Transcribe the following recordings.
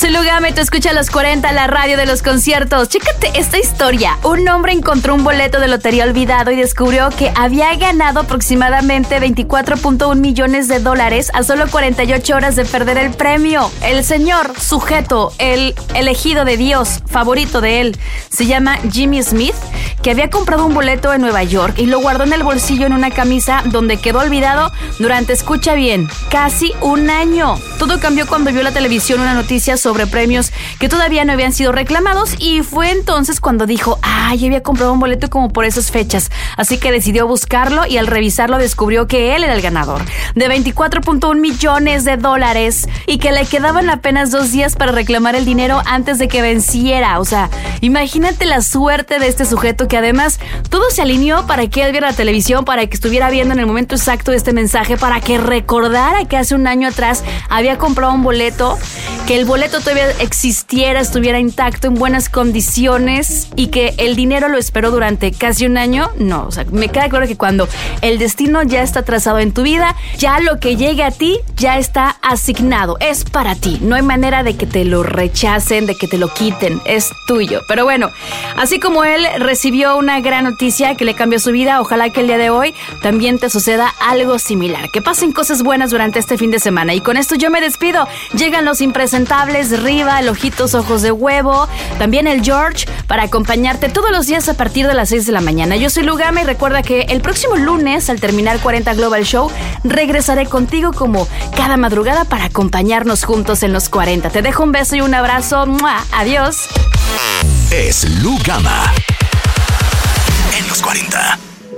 Soy Lugama y te escucha a los 40, la radio de los conciertos. Chécate esta historia. Un hombre encontró un boleto de lotería olvidado y descubrió que había ganado aproximadamente 24.1 millones de dólares a solo 48 horas de perder el premio. El señor, sujeto, el elegido de Dios, favorito de él, se llama Jimmy Smith, que había comprado un boleto en Nueva York y lo guardó en el bolsillo en una camisa donde quedó olvidado durante, escucha bien, casi un año. Todo cambió cuando vio la televisión una noticia sobre premios que todavía no habían sido reclamados y fue entonces cuando dijo, yo había comprado un boleto como por esas fechas. Así que decidió buscarlo y al revisarlo descubrió que él era el ganador de 24.1 millones de dólares y que le quedaban apenas 2 días para reclamar el dinero antes de que venciera. O sea, imagínate la suerte de este sujeto que además todo se alineó para que él viera la televisión, para que estuviera viendo en el momento exacto este mensaje, para que recordara que hace un año atrás había comprado un boleto, que el boleto todavía existiera, estuviera intacto, en buenas condiciones y que el dinero lo esperó durante casi un año. No, o sea, me queda claro que cuando el destino ya está trazado en tu vida, ya lo que llegue a ti ya está asignado, es para ti. No hay manera de que te lo rechacen, de que te lo quiten, es tuyo. Pero bueno, así como él recibió una gran noticia que le cambió su vida, ojalá que el día de hoy también te suceda algo similar. Que pasen cosas buenas durante este fin de semana. Y con esto yo me despido. Llegan los impresentables, Riva, el Ojitos Ojos de Huevo, también el George, para acompañarte todos los días a partir de las 6 de la mañana. Yo soy Lugama y recuerda que el próximo lunes, al terminar 40 Global Show, regresaré contigo como cada madrugada para acompañarnos juntos en los 40. Te dejo un beso y un abrazo. ¡Mua! Adiós. Es Lugama en los 40.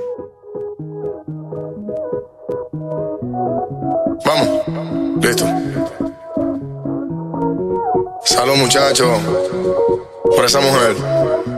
Vamos, listo. Salud, muchachos, por esa mujer.